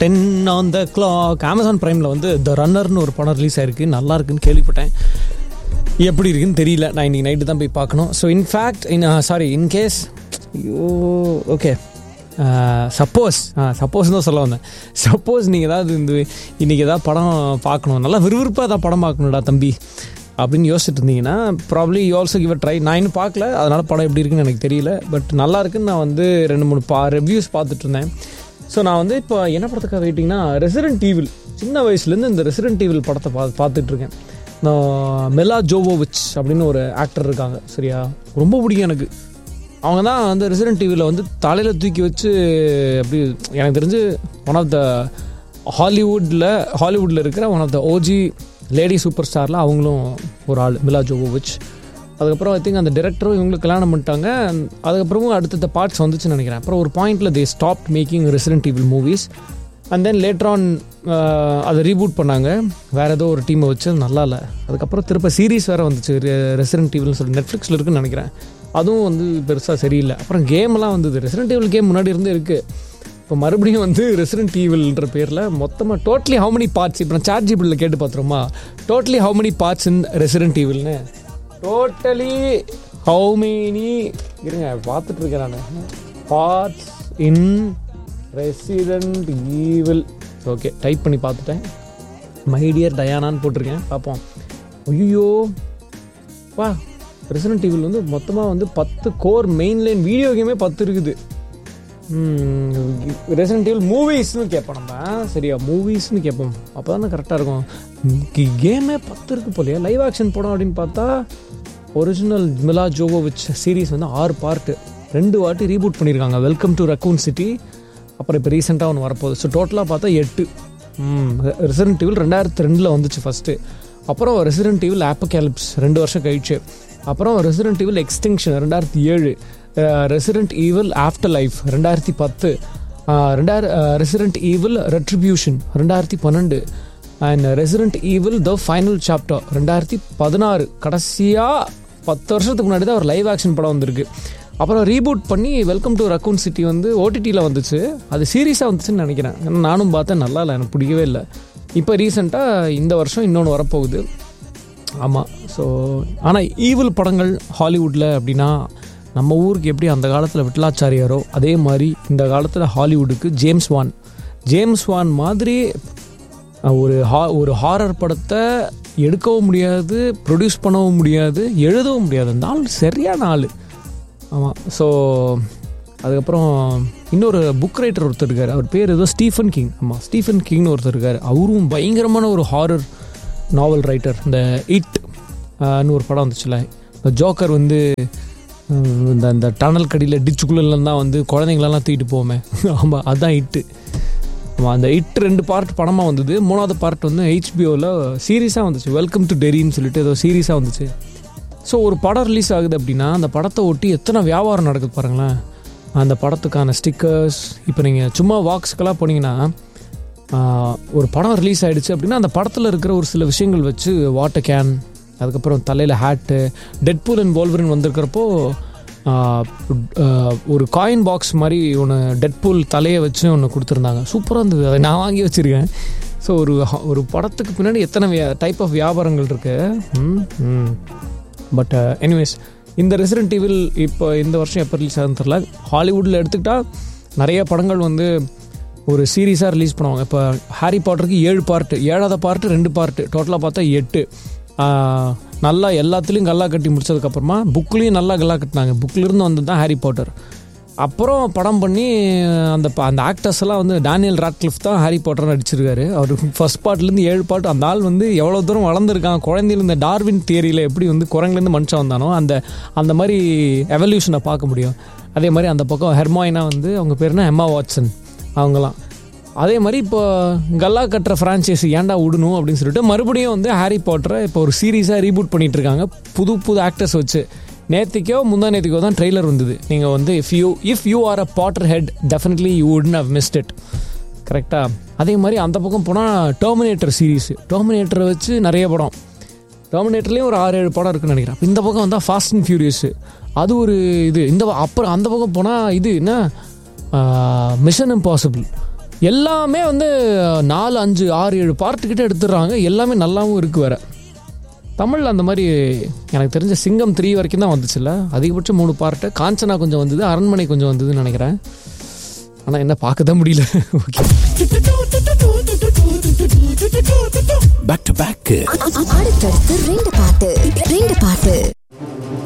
10 on the clock. Amazon Primeல வந்து த ரன்னர்னு ஒரு படம் ரிலீஸ் ஆயிருக்கு. நல்லா இருக்குன்னு கேள்விப்பட்டேன். எப்படி இருக்குன்னு தெரியல. நான் இன்னைக்கு நைட்டு தான் போய் பார்க்கணும். So in fact in case okay suppose தான் சொல்ல வந்தேன். சப்போஸ் நீங்கள் ஏதாவது இன்றைக்கி ஏதாவது படம் பார்க்கணும், நல்லா விறுவிறுப்பாக ஏதாவது படம் பார்க்கணுடா தம்பி அப்படின்னு யோசிச்சுட்டு இருந்தீங்கன்னா probably you also give a try. நான் இன்னும் பார்க்கல, அதனால் படம் எப்படி இருக்குன்னு எனக்கு தெரியல. பட் நல்லா இருக்குன்னு நான் வந்து 2-3 ரிவ்யூஸ் பார்த்துட்டு இருந்தேன். ஸோ நான் வந்து இப்போ என்ன படத்துக்காக வெயிட்டிங்கன்னா, ரெசிடென்ட் ஈவில். சின்ன வயசுலேருந்து இந்த ரெசிடென்ட் ஈவில் படத்தை பார்த்துட்ருக்கேன். நான் மிலா ஜோவோவிச் அப்படின்னு ஒரு ஆக்டர் இருக்காங்க, சரியா, ரொம்ப பிடிக்கும் எனக்கு. அவங்க தான் வந்து ரெசிடென்ட் ஈவியில் வந்து தலையில் தூக்கி வச்சு அப்படி எனக்கு தெரிஞ்சு ஒன் ஆஃப் த ஹாலிவுட்டில் இருக்கிற one of the OG lady super ஸ்டாரில் அவங்களும் ஒரு ஆள், மிலா ஜோவோவிச். அதுக்கப்புறம் ஐ திங்க் அந்த டைரக்டரும் இவங்களுக்கு கல்யாணம் பண்ணிட்டாங்க. அதுக்கப்புறமும் அடுத்த பார்ட்ஸ் வந்துச்சுன்னு நினைக்கிறேன். அப்புறம் ஒரு பாயிண்டில் they stop making resident evil movies and then later on அதை ரீபூட் பண்ணாங்க வேறு ஏதோ ஒரு டீமை வச்சு, நல்லா இல்லை. அதுக்கப்புறம் திருப்ப சீரீஸ் வேறு வந்துச்சு ரெசிடென்ட் ஈவில்னு சொல்லி, நெட்ஃப்ளிக்ஸில் இருக்குன்னு நினைக்கிறேன். அதுவும் வந்து பெருசாக சரியில்லை. அப்புறம் கேம்லாம் வந்தது, ரெசிடென்ட் ஈவில் கேம் முன்னாடி இருந்து இருக்குது. இப்போ மறுபடியும் வந்து ரெசிடென்ட் ஈவில்ன்ற பேரில் மொத்தமாக டோட்டலி ஹவு மெனி பார்ட்ஸ், இப்போ நான் சாட் ஜிபியில் கேட்டு பார்த்துருமா, totally how many parts in resident ஈவில்னு, totally how many இருங்க பார்த்துட்ருக்கேன் நான், பார்ட்ஸ் இன் ரெசிடென்ட் ஈவில். ஓகே, டைப் பண்ணி பார்த்துட்டேன். மை டியர் டயானான்னு போட்டிருக்கேன், பார்ப்போம். ஐயோ வா, ரெசிடென்ட் ஈவில் வந்து மொத்தமாக வந்து 10 கோர் மெயின் லைன் வீடியோ கேமே 10 இருக்குது. ரெசிடென்ட் ஈவில் மூவிஸ்னு கேட்போம் நம்ம, சரியா, மூவிஸ்னு கேட்போம், அப்போ தானே கரெக்டாக இருக்கும். கேமே 10 இருக்குது போலையா. லைவ் ஆக்ஷன் படம் அப்படின்னு பார்த்தா ஒரிஜினல் மிலா ஜோவோவிச் சீரீஸ் வந்து 6 பார்ட்டு 2 வாட்டி ரீபூட் பண்ணியிருக்காங்க. வெல்கம் டு ரக்கூன் சிட்டி, அப்புறம் இப்போ ரீசெண்டாக ஒன்று வரப்போகுது. ஸோ டோட்டலாக பார்த்தா 8. ரெசிடென்ட் ஈவில் 2002 வந்துச்சு ஃபஸ்ட்டு. அப்புறம் ரெசிடென்ட் ஈவில் ஆப்போகேலிப்ஸ் 2 வருஷம் கழிச்சு. அப்புறம் resident evil extinction 2007, resident evil after life 2010, resident evil retribution 2012 and resident evil the final chapter 2016. கடைசியாக 10 வருஷத்துக்கு முன்னாடி தான் ஒரு லைவ் ஆக்ஷன் படம் வந்திருக்கு. அப்புறம் ரீபூட் பண்ணி வெல்கம் டு ரக்கூன் சிட்டி வந்து ஓடிடியில் வந்துச்சு. அது சீரியஸாக வந்துச்சுன்னு நினைக்கிறேன். ஏன்னா நானும் பார்த்தேன், நல்லா இல்லை, எனக்கு பிடிக்கவே இல்லை. இப்போ ரீசெண்டாக இந்த வருஷம் இன்னொன்று வரப்போகுது. ஆமாம். ஸோ ஆனால் ஈவில் படங்கள் ஹாலிவுட்டில் அப்படின்னா நம்ம ஊருக்கு எப்படி அந்த காலத்தில் விட்லாச்சாரியாரோ அதே மாதிரி இந்த காலத்தில் ஹாலிவுட்டுக்கு ஜேம்ஸ் வான் மாதிரி ஒரு ஹாரர் படத்தை எடுக்கவும் முடியாது, ப்ரொடியூஸ் பண்ணவும் முடியாது, எழுதவும் முடியாது. அந்த ஆள் சரியான ஆள். ஆமாம். ஸோ அதுக்கப்புறம் இன்னொரு புக் ரைட்டர் ஒருத்தர் இருக்கார், அவர் பேர் ஏதோ ஸ்டீஃபன் கிங். ஆமாம், ஸ்டீஃபன் கிங்னு ஒருத்தர் இருக்கார். அவரும் பயங்கரமான ஒரு ஹாரர் நாவல் ரைட்டர். இந்த இட்னு ஒரு படம் வந்துச்சுல, இந்த ஜோக்கர் வந்து இந்த டனல் கடியில் டிச்சுக்குள்ளெல்லாம் தான் வந்து குழந்தைங்களெல்லாம் தூக்கிட்டு போவோமே, ஆமாம் அதுதான் இட்டு. ஆமாம், அந்த 2 பார்ட் படமாக வந்தது. 3வது பார்ட் வந்து ஹெச்பிஓவில் சீரீஸாக வந்துச்சு, வெல்கம் டு டெரின்னு சொல்லிட்டு ஏதோ சீரீஸாக வந்துச்சு. ஸோ ஒரு படம் ரிலீஸ் ஆகுது அப்படின்னா அந்த படத்தை ஒட்டி எத்தனை வியாபாரம் நடக்குது பாருங்களேன். அந்த படத்துக்கான ஸ்டிக்கர்ஸ், இப்போ நீங்கள் சும்மா வாக்ஸ்க்கெல்லாம் போனீங்கன்னா ஒரு படம் ரிலீஸ் ஆகிடுச்சு அப்படின்னா அந்த படத்தில் இருக்கிற ஒரு சில விஷயங்கள் வச்சு வாட்டர் கேன், அதுக்கப்புறம் தலையில் ஹேட்டு, டெட்பூல் அண்ட் வோல்வரின் வந்திருக்கிறப்போ ஒரு காயின் பாக்ஸ் மாதிரி ஒன்று டெட்பூல் தலையை வச்சு ஒன்று கொடுத்துருந்தாங்க. சூப்பராக இருந்தது, அதை நான் வாங்கி வச்சுருக்கேன். ஸோ ஒரு படத்துக்கு பின்னாடி எத்தனை டைப் ஆஃப் வியாபாரங்கள் இருக்குது. பட் எனிவேஸ், இந்த ரெசிடென்ட் ஈவில் இப்போ இந்த வருஷம் எப்போ ரிலீஸ் ஆகுதுன்னு தெரியல. ஹாலிவுட்டில் எடுத்துக்கிட்டால் நிறைய படங்கள் வந்து ஒரு சீரீஸாக ரிலீஸ் பண்ணுவாங்க. இப்போ ஹாரி பாட்டருக்கு 7 பார்ட்டு, 7வது பார்ட்டு 2 பார்ட்டு, டோட்டலாக பார்த்தா 8. நல்லா எல்லாத்துலேயும் கல்லா கட்டி முடிச்சதுக்கப்புறமா புக்லேயும் நல்லா கல்லா கட்டினாங்க. புக்கிலிருந்து வந்தது தான் ஹாரி பாட்டர். அப்புறம் படம் பண்ணி அந்த ஆக்டர்ஸ் எல்லாம் வந்து டேனியல் ராட்க்ளிஃப் தான் ஹாரி பாட்டர் நடிச்சிருக்காரு. அவர் ஃபர்ஸ்ட் பார்ட்லேருந்து 7 பார்ட். அந்த ஆள் வந்து எவ்வளோ தூரம் வளர்ந்துருக்கான். குழந்தையில இந்த டார்வின் தியரியில் எப்படி வந்து குரங்குலேருந்து மனுஷன் வந்தானோ அந்த மாதிரி எவல்யூஷனை பார்க்க முடியும். அதே மாதிரி அந்த பக்கம் ஹெர்மாயினா வந்து அவங்க பேருனா எம்மா வாட்சன், அவங்களாம் அதே மாதிரி இப்போ கல்லா கட்டுற ஃப்ரான்ச்சைஸி ஏன்டா விடணும் அப்படின்னு சொல்லிட்டு மறுபடியும் வந்து ஹாரி பாட்டரை இப்போ ஒரு சீரீஸாக ரீபூட் பண்ணிகிட்டு இருக்காங்க, புது ஆக்டர்ஸ் வச்சு. நேற்றுக்கோ முந்தானேற்றுக்கோ தான் ட்ரெய்லர் வந்தது. நீங்கள் வந்து if you are a Potter head definitely you வுட்ன்ட் have mist it. கரெக்டாக. அதே மாதிரி அந்த பக்கம் போனால் டெர்மினேட்டர் சீரீஸு, டெர்மினேட்டரை வச்சு நிறைய படம், டெர்மினேட்டர்லேயும் ஒரு 6-7 படம் இருக்குன்னு நினைக்கிறேன். இந்த பக்கம் வந்தால் ஃபாஸ்ட் அண்ட் ஃபியூரியஸு, அது ஒரு இது. அப்புறம் அந்த பக்கம் போனால் இது என்ன மிஷன் இம்பாசிபிள் எல்லாமே வந்து 4, 5, 6, 7 பார்ட்டுக்கிட்ட எடுத்துடுறாங்க. எல்லாமே நல்லாவும் இருக்குது வேறு. தமிழில் அந்த மாதிரி எனக்கு தெரிஞ்ச சிங்கம் 3 வரைக்கும் தான் வந்துச்சுல்ல, அதிகபட்சம் 3 பார்ட்டு. காஞ்சனா கொஞ்சம் வந்தது, அரண்மனை கொஞ்சம் வந்ததுன்னு நினைக்கிறேன். ஆனால் என்ன பார்க்க தான் முடியல. Okay, back to back. அடுத்தடுத்து 2 பாட்டு